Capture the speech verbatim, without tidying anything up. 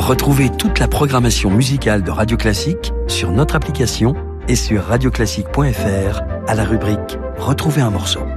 Retrouvez toute la programmation musicale de Radio Classique sur notre application et sur radioclassique point f r à la rubrique Retrouver un morceau.